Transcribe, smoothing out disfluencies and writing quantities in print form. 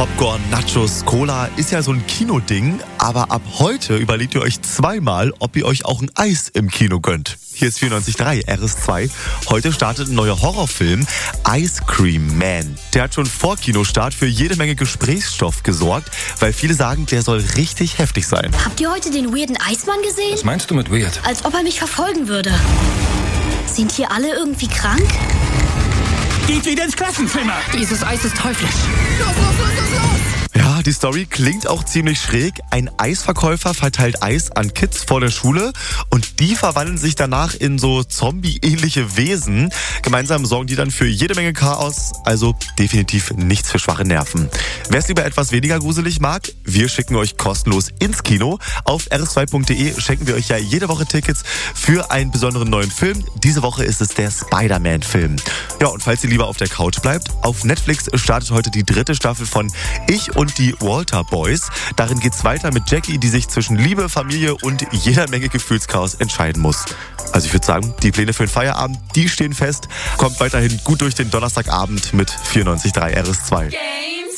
Popcorn, Nachos, Cola ist ja so ein Kinoding, aber ab heute überlegt ihr euch zweimal, ob ihr euch auch ein Eis im Kino gönnt. Hier ist 94.3 RS2. Heute startet ein neuer Horrorfilm, Ice Cream Man. Der hat schon vor Kinostart für jede Menge Gesprächsstoff gesorgt, weil viele sagen, der soll richtig heftig sein. Habt ihr heute den weirden Eismann gesehen? Was meinst du mit weird? Als ob er mich verfolgen würde. Sind hier alle irgendwie krank? Geht wieder ins Klassenzimmer! Dieses Eis ist teuflisch. Los, los, los, los, los! Ja, die Story klingt auch ziemlich schräg. Ein Eisverkäufer verteilt Eis an Kids vor der Schule und die verwandeln sich danach in so Zombie-ähnliche Wesen. Gemeinsam sorgen die dann für jede Menge Chaos, also definitiv nichts für schwache Nerven. Wer es lieber etwas weniger gruselig mag, wir schicken euch kostenlos ins Kino. Auf rs2.de schenken wir euch ja jede Woche Tickets für einen besonderen neuen Film. Diese Woche ist es der Spider-Man-Film. Ja, und falls ihr lieber auf der Couch bleibt, auf Netflix startet heute die 3. Staffel von Ich und die Walter Boys. Darin geht's weiter mit Jackie, die sich zwischen Liebe, Familie und jeder Menge Gefühlschaos entscheiden muss. Also ich würde sagen, die Pläne für den Feierabend, die stehen fest. Kommt weiterhin gut durch den Donnerstagabend mit 94.3 RS2.